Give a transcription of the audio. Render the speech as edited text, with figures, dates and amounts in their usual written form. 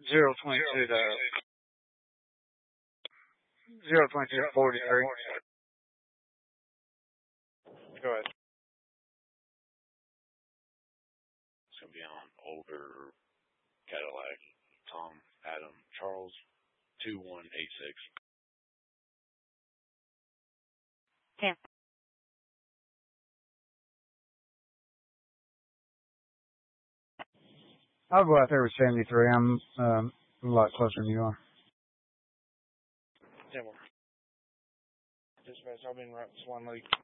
022 to 022 to 43. Go ahead. It's going to be on older Cadillac, Tom, Adam, Charles, 2186. Yeah. I'll go out there with 73. I'm a lot closer than you are. 10-1. Dispatch, I'll be in Swan Lake.